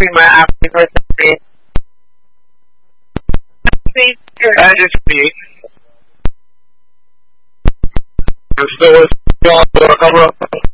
be my happy birthday. And it's me. I'm still with you on the cover up.